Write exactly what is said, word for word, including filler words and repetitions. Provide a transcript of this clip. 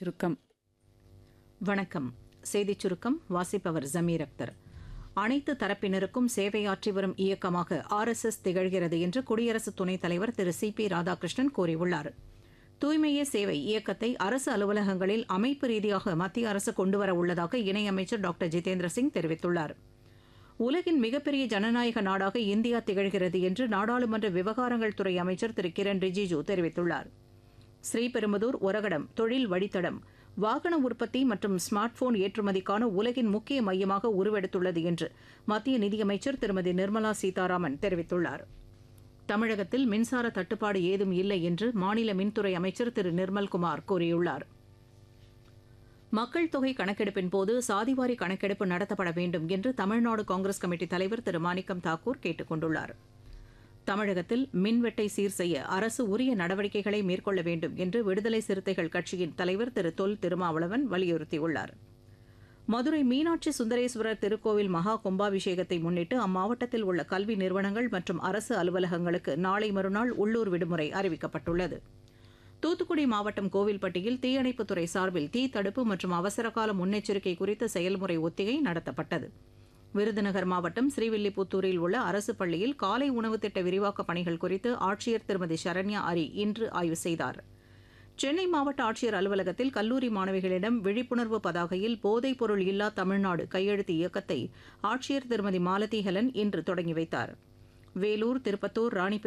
சுருக்கம். வணக்கம். செய்திச் சுருக்கம் வாசிப்பவர் ஜமீர் அக்தர். அனைத்து தரப்பினருக்கும் சேவையாற்றி வரும் இயக்கமாக ஆர் எஸ் எஸ் திகழ்கிறது என்று குடியரசு துணைத் தலைவர் திரு சி பி ராதாகிருஷ்ணன் கூறியுள்ளார். தூய்மையே சேவை இயக்கத்தை அரசு அலுவலகங்களில் அமைப்பு ரீதியாக மத்திய அரசு கொண்டுவர உள்ளதாக இணையமைச்சர் டாக்டர் ஜிதேந்திர சிங் தெரிவித்துள்ளார். உலகின் மிகப்பெரிய ஜனநாயக நாடாக இந்தியா திகழ்கிறது என்று நாடாளுமன்ற விவகாரங்கள் துறை அமைச்சர் திரு கிரண் ரிஜிஜூ தெரிவித்துள்ளார். ஸ்ரீபெரும்புதூர் ஒரகடம் தொழில் வழித்தடம் வாகன உற்பத்தி மற்றும் ஸ்மார்ட் போன் ஏற்றுமதிக்கான உலகின் முக்கிய மையமாக உருவெடுத்துள்ளது என்று மத்திய நிதியமைச்சர் திருமதி நிர்மலா சீதாராமன் தெரிவித்துள்ளார். தமிழகத்தில் மின்சார தட்டுப்பாடு ஏதும் இல்லை என்று மாநில மின்துறை அமைச்சர் திரு நிர்மல்குமார் கூறியுள்ளார். மக்கள் தொகை கணக்கெடுப்பின் போது சாதிவாரி கணக்கெடுப்பு நடத்தப்பட வேண்டும் என்று தமிழ்நாடு காங்கிரஸ் கமிட்டி தலைவர் திரு மாணிக்கம் தாக்கூர் கேட்டுக் கொண்டுள்ளார். தமிழகத்தில் மின்வெட்டை சீர் செய்ய அரசு உரிய நடவடிக்கைகளை மேற்கொள்ள வேண்டும் என்று விடுதலை சிறுத்தைகள் கட்சியின் தலைவர் திரு தொல் திருமாவளவன் வலியுறுத்தியுள்ளார். மதுரை மீனாட்சி சுந்தரேஸ்வரர் திருக்கோவில் மகா கும்பாபிஷேகத்தை முன்னிட்டு அம்மாவட்டத்தில் உள்ள கல்வி நிறுவனங்கள் மற்றும் அரசு அலுவலகங்களுக்கு நாளை மறுநாள் உள்ளூர் விடுமுறை அறிவிக்கப்பட்டுள்ளது. தூத்துக்குடி மாவட்டம் கோவில்பட்டியில் தீயணைப்புத்துறை சார்பில் தீ தடுப்பு மற்றும் அவசரகால முன்னெச்சரிக்கை குறித்த செயல்முறை ஒத்திகை நடத்தப்பட்டது. விருதுநகர் மாவட்டம் ஸ்ரீவில்லிபுத்தூரில் உள்ள அரசு பள்ளியில் காலை உணவு திட்ட விரிவாக்கப் பணிகள் குறித்து ஆட்சியர் திருமதி சரண்யா அரி இன்று ஆய்வு செய்தார். சென்னை மாவட்ட ஆட்சியர் அலுவலகத்தில் கல்லூரி மாணவிகளிடம் விழிப்புணர்வு பதாகையில் போதைப் பொருள் இல்லா தமிழ்நாடு கையெழுத்து இயக்கத்தை ஆட்சியர் திருமதி மாலதி ஹெலன் இன்று தொடங்கி வைத்தார். வேலூர், திருப்பத்தூர், ராணிப்பேட்டை